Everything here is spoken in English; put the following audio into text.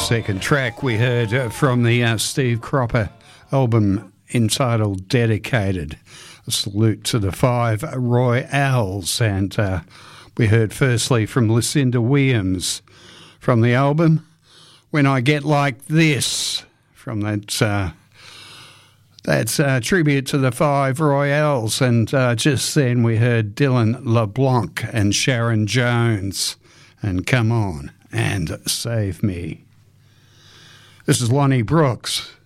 Second track we heard from the Steve Cropper album entitled Dedicated. A salute to the Five Royales. And we heard firstly from Lucinda Williams from the album When I Get Like This, from that tribute to the Five Royales. And just then we heard Dylan LeBlanc and Sharon Jones and Come On and Save Me. This is Lonnie Brooks.